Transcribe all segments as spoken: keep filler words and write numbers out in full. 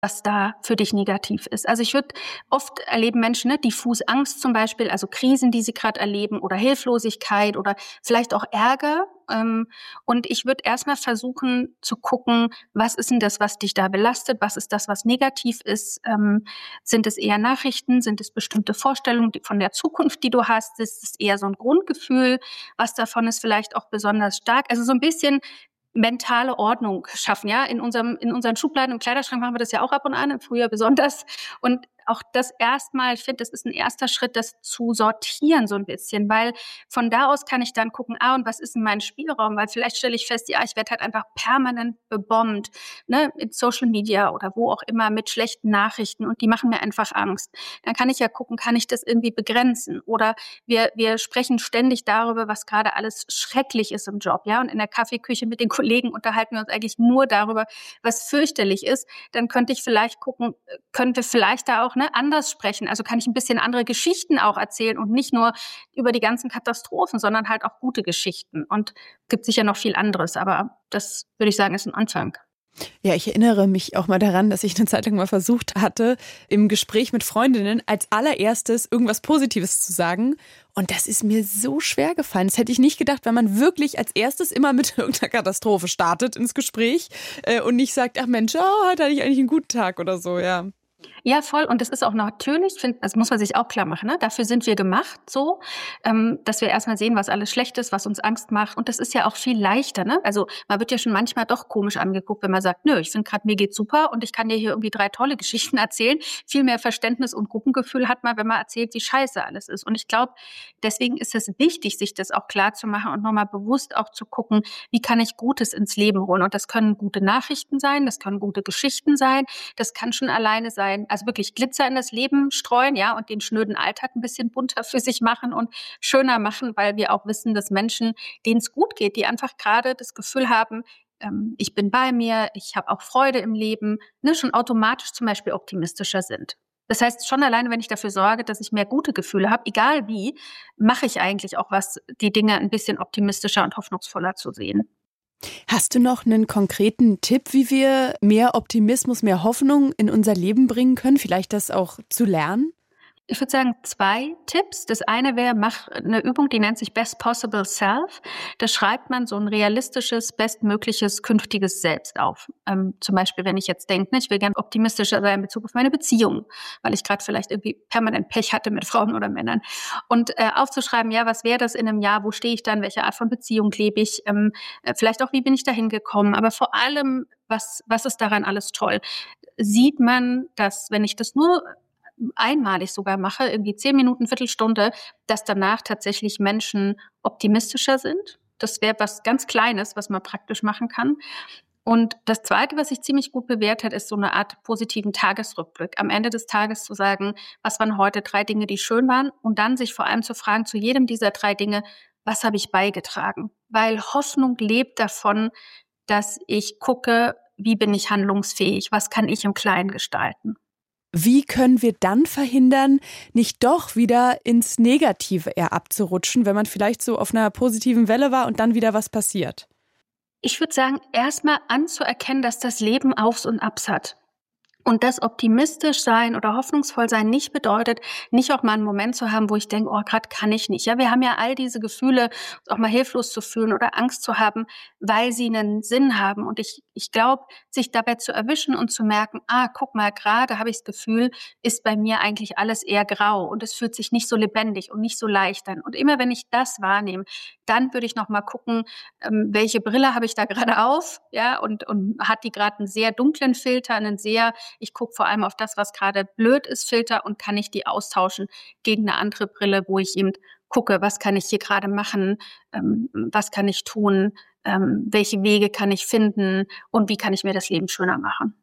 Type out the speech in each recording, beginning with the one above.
was da für dich negativ ist. Also ich würde oft erleben Menschen, ne, diffus Angst zum Beispiel, also Krisen, die sie gerade erleben oder Hilflosigkeit oder vielleicht auch Ärger. Ähm, und ich würde erstmal versuchen zu gucken, was ist denn das, was dich da belastet? Was ist das, was negativ ist? Ähm, sind es eher Nachrichten? Sind es bestimmte Vorstellungen die, von der Zukunft, die du hast? Ist es eher so ein Grundgefühl? Was davon ist vielleicht auch besonders stark? Also so ein bisschen mentale Ordnung schaffen, ja. In unserem, in unseren Schubladen im Kleiderschrank machen wir das ja auch ab und an, im Frühjahr besonders. Und auch das erstmal, ich finde, das ist ein erster Schritt, das zu sortieren so ein bisschen, weil von da aus kann ich dann gucken, ah, und was ist denn mein Spielraum? Weil vielleicht stelle ich fest, ja, ich werde halt einfach permanent bebombt, ne, in Social Media oder wo auch immer mit schlechten Nachrichten und die machen mir einfach Angst. Dann kann ich ja gucken, kann ich das irgendwie begrenzen? Oder wir, wir sprechen ständig darüber, was gerade alles schrecklich ist im Job, ja, und in der Kaffeeküche mit den Kollegen unterhalten wir uns eigentlich nur darüber, was fürchterlich ist. Dann könnte ich vielleicht gucken, könnte vielleicht da auch ne, anders sprechen. Also kann ich ein bisschen andere Geschichten auch erzählen und nicht nur über die ganzen Katastrophen, sondern halt auch gute Geschichten. Und gibt sicher noch viel anderes, aber das würde ich sagen, ist ein Anfang. Ja, ich erinnere mich auch mal daran, dass ich eine Zeit lang mal versucht hatte, im Gespräch mit Freundinnen als allererstes irgendwas Positives zu sagen. Und das ist mir so schwer gefallen. Das hätte ich nicht gedacht, weil man wirklich als erstes immer mit irgendeiner Katastrophe startet ins Gespräch äh, und nicht sagt, ach Mensch, oh, heute hatte ich eigentlich einen guten Tag oder so, ja. Ja, voll. Und das ist auch natürlich, find, das muss man sich auch klar machen, ne? Dafür sind wir gemacht, so, ähm, dass wir erstmal sehen, was alles schlecht ist, was uns Angst macht. Und das ist ja auch viel leichter, ne? Also man wird ja schon manchmal doch komisch angeguckt, wenn man sagt, nö, ich finde gerade, mir geht's super und ich kann dir hier irgendwie drei tolle Geschichten erzählen. Viel mehr Verständnis und Gruppengefühl hat man, wenn man erzählt, wie scheiße alles ist. Und ich glaube, deswegen ist es wichtig, sich das auch klar zu machen und nochmal bewusst auch zu gucken, wie kann ich Gutes ins Leben holen. Und das können gute Nachrichten sein, das können gute Geschichten sein, das kann schon alleine sein, also wirklich Glitzer in das Leben streuen, ja, und den schnöden Alltag ein bisschen bunter für sich machen und schöner machen, weil wir auch wissen, dass Menschen, denen es gut geht, die einfach gerade das Gefühl haben, ähm, ich bin bei mir, ich habe auch Freude im Leben, ne, schon automatisch zum Beispiel optimistischer sind. Das heißt, schon alleine, wenn ich dafür sorge, dass ich mehr gute Gefühle habe, egal wie, mache ich eigentlich auch was, die Dinge ein bisschen optimistischer und hoffnungsvoller zu sehen. Hast du noch einen konkreten Tipp, wie wir mehr Optimismus, mehr Hoffnung in unser Leben bringen können? Vielleicht das auch zu lernen? Ich würde sagen, zwei Tipps. Das eine wäre, mach eine Übung, die nennt sich Best Possible Self. Da schreibt man so ein realistisches, bestmögliches, künftiges Selbst auf. Ähm, zum Beispiel, wenn ich jetzt denke, ne, ich will gerne optimistischer sein in Bezug auf meine Beziehung, weil ich gerade vielleicht irgendwie permanent Pech hatte mit Frauen oder Männern. Und äh, aufzuschreiben, ja, was wäre das in einem Jahr, wo stehe ich dann, welche Art von Beziehung lebe ich, ähm, äh, vielleicht auch, wie bin ich da hingekommen, aber vor allem, was, was ist daran alles toll? Sieht man, dass, wenn ich das nur einmalig sogar mache, irgendwie zehn Minuten, Viertelstunde, dass danach tatsächlich Menschen optimistischer sind. Das wäre was ganz Kleines, was man praktisch machen kann. Und das Zweite, was sich ziemlich gut bewährt hat, ist so eine Art positiven Tagesrückblick. Am Ende des Tages zu sagen, was waren heute drei Dinge, die schön waren? Und dann sich vor allem zu fragen, zu jedem dieser drei Dinge, was habe ich beigetragen? Weil Hoffnung lebt davon, dass ich gucke, wie bin ich handlungsfähig? Was kann ich im Kleinen gestalten? Wie können wir dann verhindern, nicht doch wieder ins Negative eher abzurutschen, wenn man vielleicht so auf einer positiven Welle war und dann wieder was passiert? Ich würde sagen, erstmal anzuerkennen, dass das Leben Aufs und Abs hat. Und das optimistisch sein oder hoffnungsvoll sein nicht bedeutet, nicht auch mal einen Moment zu haben, wo ich denke, oh, gerade kann ich nicht. Ja, wir haben ja all diese Gefühle, uns auch mal hilflos zu fühlen oder Angst zu haben, weil sie einen Sinn haben. Und ich, ich glaube, sich dabei zu erwischen und zu merken, ah, guck mal, gerade habe ich das Gefühl, ist bei mir eigentlich alles eher grau und es fühlt sich nicht so lebendig und nicht so leicht an. Und immer wenn ich das wahrnehme, dann würde ich noch mal gucken, ähm, welche Brille habe ich da gerade auf, ja, und, und hat die gerade einen sehr dunklen Filter, einen sehr Ich gucke vor allem auf das, was gerade blöd ist, Filter, und kann ich die austauschen gegen eine andere Brille, wo ich eben gucke, was kann ich hier gerade machen, ähm, was kann ich tun, ähm, welche Wege kann ich finden und wie kann ich mir das Leben schöner machen.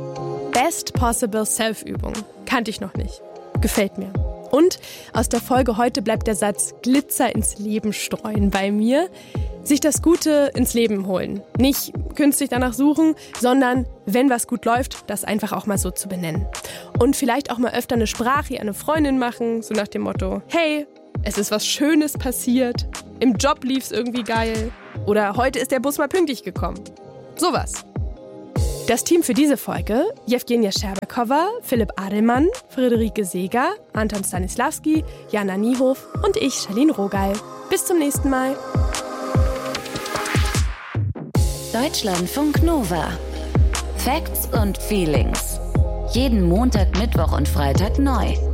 Best Possible Self-Übung. Kannte ich noch nicht. Gefällt mir. Und aus der Folge heute bleibt der Satz Glitzer ins Leben streuen bei mir. Sich das Gute ins Leben holen. Nicht künstlich danach suchen, sondern, wenn was gut läuft, das einfach auch mal so zu benennen. Und vielleicht auch mal öfter eine Sprache an eine Freundin machen, so nach dem Motto, hey, es ist was Schönes passiert, im Job lief's irgendwie geil oder heute ist der Bus mal pünktlich gekommen. Sowas. Das Team für diese Folge: Jewgenia Scherbakowa, Philipp Adelmann, Friederike Seeger, Anton Stanislawski, Jana Niehof und ich, Charlene Rogal. Bis zum nächsten Mal. Deutschlandfunk Nova. Facts und Feelings. Jeden Montag, Mittwoch und Freitag neu.